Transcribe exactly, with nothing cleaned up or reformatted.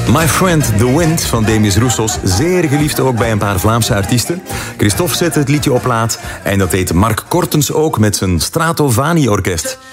My Friend The Wind van Demis Roussos. Zeer geliefd ook bij een paar Vlaamse artiesten. Christophe zette het liedje op plaat. En dat deed Mark Kortens ook met zijn Stratovani Orkest.